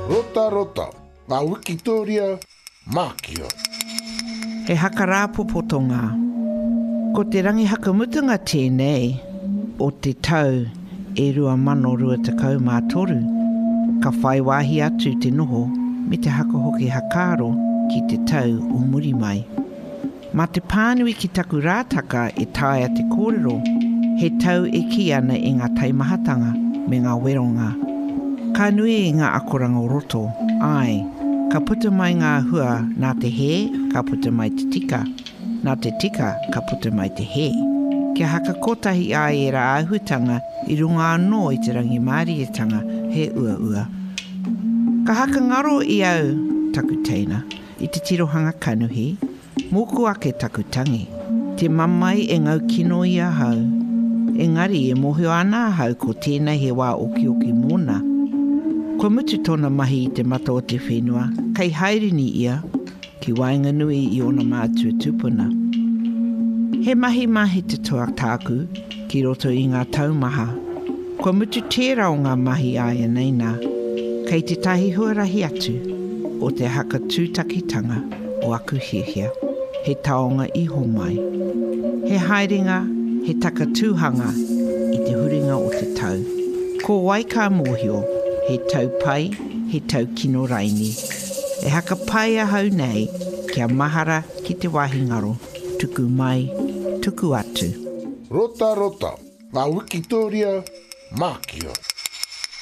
Rota rota, ngā Wikitoria, Mākia. He haka rāpopotonga. Ko te rangi hakamutunga tēnei o te tau e 2023. Ka whai wāhi atu te noho me te haka hoki hakaro ki te tau o muri mai. Ma te pānui ki taku rātaka e tae a te kōrero, he tau e ki ana i ngā taimahatanga me ngā weronga. Ka nui i ngā akoranga roto, ai, ka puta mai ngā hua nā te he, ka puta mai te tika. Nā te tika, ka puta mai te he. Kia haka kotahi ai e rā āhutanga i runga anō i te rangi mārietanga he ua. Ka haka ngaro i au taku teina i te tirohanga kanuhi, moku ake taku tangi. Te mamai e ngau kino i a hau. Engari e mohio ana hau ko tēnei he wā oki mōna. Ko mutu tōna mahi i te mata o te whenua, kei hairini ia, ki wainga nui i ona mātua tupuna. He mahi te toa tāku, ki roto i ngā taumaha. Ko mutu tērā o ngā mahi aia neina, kei te tahi huarahi atu, o te haka tūtakitanga o aku hiahia, he taonga iho mai. He haerenga, he taka tūhanga i te huringa o te tau. Ko waika mōhio, he tau pai, he tau kino raini. E haka pai a hau nei, kia mahara ki te wahi ngaro, tuku mai, tuku atu. Rota rota, ngā Wikitoria, Mākia.